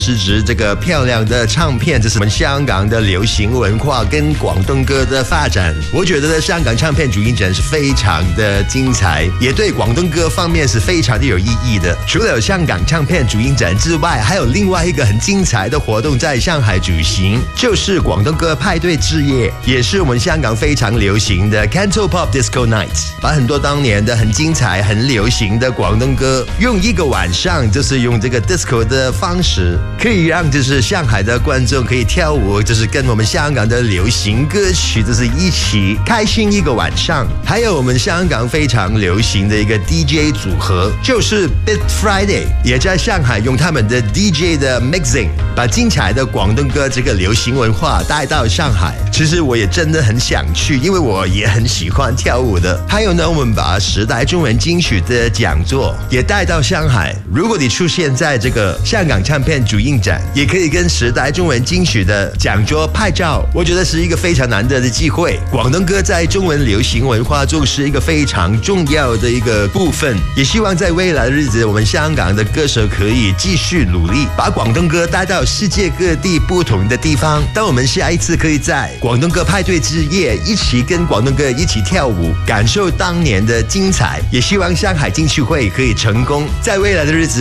是指这个漂亮的唱片，这是我们香港的流行文化跟广东歌的发展。我觉得香港唱片主映展是非常的精彩，也对广东歌方面是非常的有意义的。除了有香港唱片主映展之外，还有另外一个很精彩的活动在上海举行，就是广东歌派对之夜，也是我们香港非常流行的 Cantopop Disco Night， 把很多当年的很精彩、很流行的广东歌，用一个晚上就是用这个 disco 的方式。可以让就是上海的观众可以跳舞，就是跟我们香港的流行歌曲就是一起开心一个晚上。还有我们香港非常流行的一个 DJ 组合，就是 Beat Friday， 也在上海用他们的 DJ 的 mixing， 把精彩的广东歌这个流行文化带到上海。其实我也真的很想去，因为我也很喜欢跳舞的。还有呢，我们把时代中文金曲的讲座也带到上海。如果你出现在这个香港唱片主映展，也可以跟时代中文金曲的讲座拍照，我觉得是一个非常难得的机会。广东歌在中文流行文化中是一个非常重要的一个部分，也希望在未来的日子，我们香港的歌手可以继续努力，把广东歌带到世界各地不同的地方。当我们下一次可以在广东歌派对之夜一起跟广东歌一起跳舞，感受当年的精彩，也希望上海金曲会可以成功，在未来的日子